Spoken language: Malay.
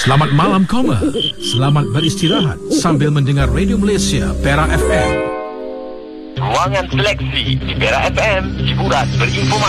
Selamat malam Koma. Selamat beristirahat sambil mendengar Radio Malaysia Perak FM. Ruangan seleksi di Perak FM, hiburan berinformasi.